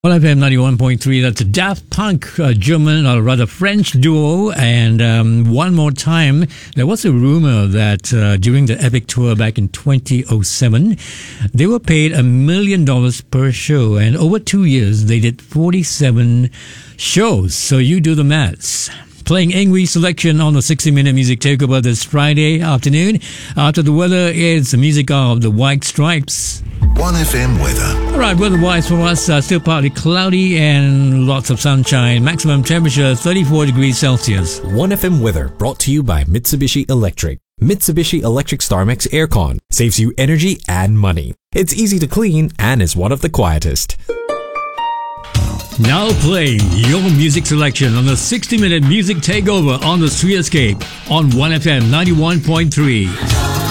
FM 91.3, that's a Daft Punk, German, or rather French duo. And one more time, there was a rumor that during the Epic Tour back in 2007, they were paid $1 million per show. And over 2 years, they did 47 shows. So you do the maths. Playing Angry Selection on the 60-minute music takeover this Friday afternoon. After the weather, it's the music of the White Stripes. 1FM weather. All right, weather-wise for us, still partly cloudy and lots of sunshine. Maximum temperature 34 degrees Celsius. 1FM weather brought to you by Mitsubishi Electric. Mitsubishi Electric StarMax Aircon saves you energy and money. It's easy to clean and is one of the quietest. Now playing your music selection on the 60-minute music takeover on the Streetscape on 1FM 91.3.